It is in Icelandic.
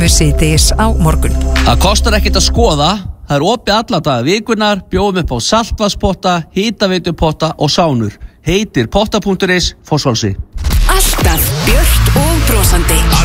síðdegis á morgun. Það kostar ekkert að skoða. Það opið alla daga vikunar, bjóðum upp á saltvatnspotta, hitaveitupotta og sánur. Heitir potta.is, Fossvolsi. Alltaf björt og brosandi.